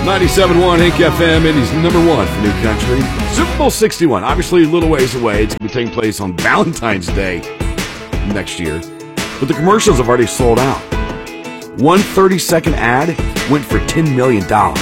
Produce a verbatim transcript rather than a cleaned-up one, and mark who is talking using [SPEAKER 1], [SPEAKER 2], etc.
[SPEAKER 1] ninety-seven point one Hank F M, Indy's number one for New Country. Super Bowl sixty-one, obviously a little ways away. It's going to be taking place on Valentine's Day next year. But the commercials have already sold out. One thirty-second ad went for ten million dollars.